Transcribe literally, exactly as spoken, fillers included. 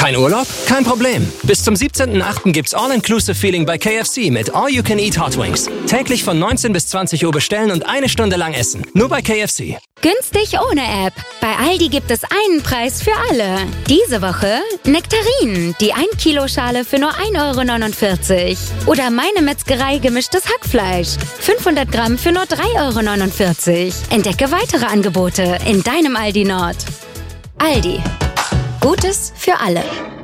Kein Urlaub? Kein Problem. Bis zum siebzehnten achten gibt's All-Inclusive-Feeling bei K F C mit All You Can Eat Hot Wings. Täglich von neunzehn bis zwanzig Uhr bestellen und eine Stunde lang essen. Nur bei K F C. Günstig ohne App. Bei Aldi gibt es einen Preis für alle. Diese Woche Nektarinen, die ein Kilo Schale für nur ein Euro neunundvierzig. Oder Meine Metzgerei gemischtes Hackfleisch. fünfhundert Gramm für nur drei Euro neunundvierzig. Entdecke weitere Angebote in deinem Aldi Nord. Aldi. Gutes für alle.